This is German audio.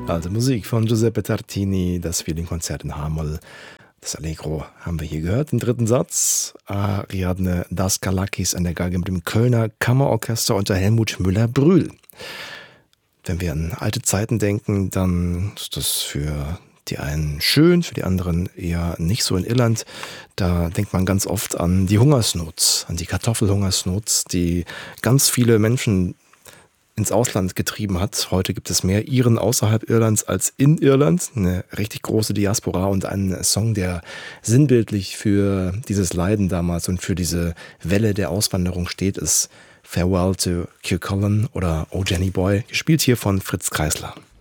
Alte Musik von Giuseppe Tartini, das Violinkonzert in H-Moll. Das Allegro haben wir hier gehört. Den dritten Satz, Ariadne Daskalakis an der Geige mit dem Kölner Kammerorchester unter Helmut Müller-Brühl. Wenn wir an alte Zeiten denken, dann ist das für die einen schön, für die anderen eher nicht so in Irland. Da denkt man ganz oft an die Hungersnot, an die Kartoffelhungersnot, die ganz viele Menschen ins Ausland getrieben hat. Heute gibt es mehr Iren außerhalb Irlands als in Irland. Eine richtig große Diaspora und ein Song, der sinnbildlich für dieses Leiden damals und für diese Welle der Auswanderung steht, ist Farewell to Kirkullen oder Oh Jenny Boy, gespielt hier von Fritz Kreisler.